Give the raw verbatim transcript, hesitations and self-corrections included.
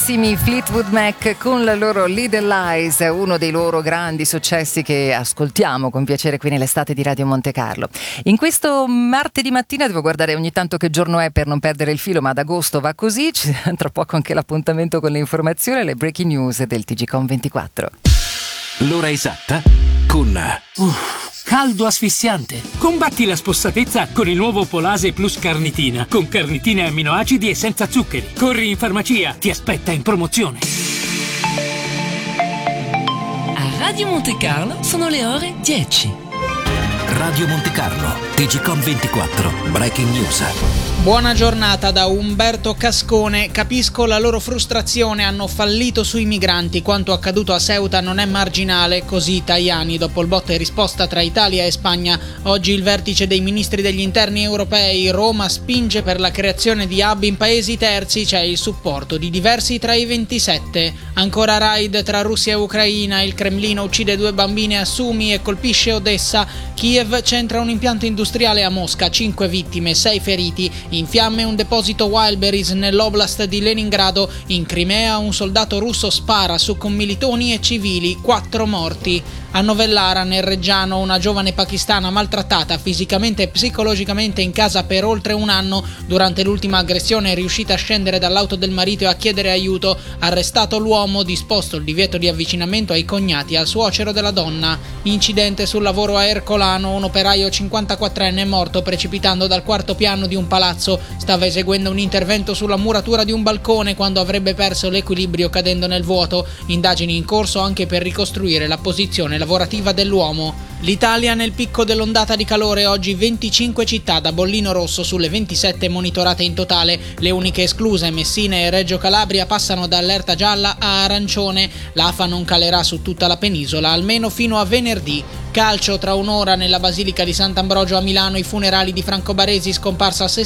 Fleetwood Mac con la loro Little Lies, uno dei loro grandi successi che ascoltiamo con piacere qui nell'estate di Radio Monte Carlo. In questo martedì mattina devo guardare ogni tanto che giorno è per non perdere il filo, ma ad agosto va così. Ci sarà tra poco anche l'appuntamento con le informazioni e le breaking news del T G Com ventiquattro. L'ora esatta con Uff, caldo asfissiante. Combatti la spossatezza con il nuovo Polase Plus Carnitina, con carnitine e amminoacidi e senza zuccheri. Corri in farmacia, ti aspetta in promozione. A Radio Monte Carlo sono le ore dieci. Radio Monte Carlo, T G Com ventiquattro, breaking news. Buona giornata da Umberto Cascone. Capisco la loro frustrazione, hanno fallito sui migranti. Quanto accaduto a Ceuta non è marginale, così Tajani dopo il botta e risposta tra Italia e Spagna. Oggi il vertice dei ministri degli interni europei. Roma spinge per la creazione di hub in paesi terzi, c'è il supporto di diversi tra i ventisette. Ancora raid tra Russia e Ucraina, il Cremlino uccide due bambine a Sumi e colpisce Odessa. Kiev centra un impianto industriale a Mosca, cinque vittime, sei feriti. In fiamme un deposito Wildberries nell'oblast di Leningrado. In Crimea un soldato russo spara su commilitoni e civili, quattro morti. A Novellara, nel Reggiano, una giovane pakistana maltrattata fisicamente e psicologicamente in casa per oltre un anno. Durante l'ultima aggressione è riuscita a scendere dall'auto del marito e a chiedere aiuto. Arrestato l'uomo, disposto il divieto di avvicinamento ai cognati e al suocero della donna. Incidente sul lavoro a Ercolano, un operaio cinquantaquattrenne è morto precipitando dal quarto piano di un palazzo. Stava eseguendo un intervento sulla muratura di un balcone quando avrebbe perso l'equilibrio cadendo nel vuoto. Indagini in corso anche per ricostruire la posizione lavorativa dell'uomo. L'Italia nel picco dell'ondata di calore, oggi venticinque città da bollino rosso sulle ventisette monitorate in totale. Le uniche escluse, Messina e Reggio Calabria, passano da allerta gialla a arancione. L'Afa non calerà su tutta la penisola, almeno fino a venerdì. Calcio, tra un'ora nella Basilica di Sant'Ambrogio a Milano, i funerali di Franco Baresi, scomparso a